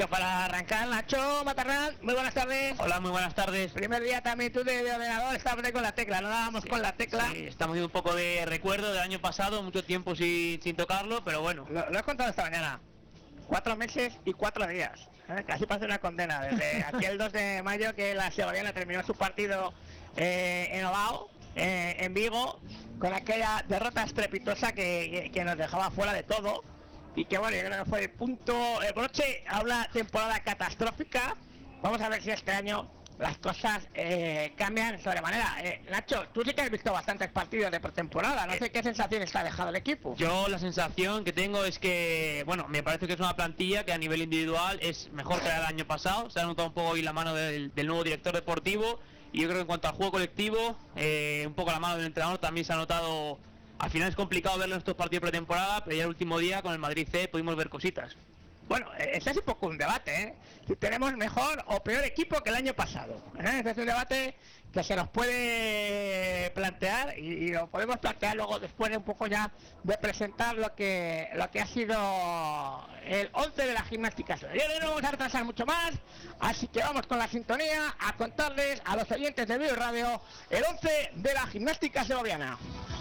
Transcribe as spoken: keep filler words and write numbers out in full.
Para arrancar, Nacho Maternal, muy buenas tardes. Hola, muy buenas tardes. Primer día también tú de, de ordenador, estábamos con la tecla, no dábamos sí, con la tecla. Sí, estamos viendo un poco de recuerdo del año pasado, mucho tiempo sin, sin tocarlo, pero bueno. Lo, lo he contado esta mañana. Cuatro meses y cuatro días. ¿eh? Casi parece una condena. Desde aquel dos de mayo que la Segoviana terminó su partido eh, en Ovao, eh, en Vigo, con aquella derrota estrepitosa que, que, que nos dejaba fuera de todo. Y que bueno, yo creo que fue el punto, el broche a una temporada catastrófica. Vamos a ver si este año las cosas eh, cambian sobremanera. Eh, Nacho, tú sí que has visto bastantes partidos de pretemporada, no sé qué sensación está dejado el equipo. Yo la sensación que tengo es que, bueno, me parece que es una plantilla que a nivel individual es mejor que la del año pasado. Se ha notado un poco hoy la mano del, del nuevo director deportivo, y yo creo que en cuanto al juego colectivo, eh, un poco la mano del entrenador también se ha notado. Al final es complicado verlo en estos partidos de pretemporada, pero ya el último día con el Madrid C pudimos ver cositas. Bueno, ese es un poco un debate, ¿eh? Si tenemos mejor o peor equipo que el año pasado, ¿eh? Ese es un debate que se nos puede plantear y, y lo podemos plantear luego después de un poco ya de presentar lo que lo que ha sido el once de la Gimnástica Segoviana. No vamos a retrasar mucho más, así que vamos con la sintonía a contarles a los oyentes de Vivo Radio el once de la Gimnástica Segoviana.